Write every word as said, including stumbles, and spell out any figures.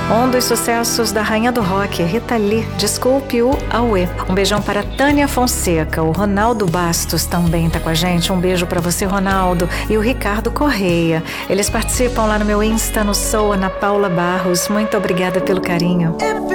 Um dos sucessos da rainha do rock, Rita Lee, Desculpe o Auê. Um beijão para Tânia Fonseca. O Ronaldo Bastos também tá com a gente. Um beijo para você, Ronaldo. E o Ricardo Correia. Eles participam lá no meu Insta, no Sou Ana Paula Barros. Muito obrigada pelo carinho.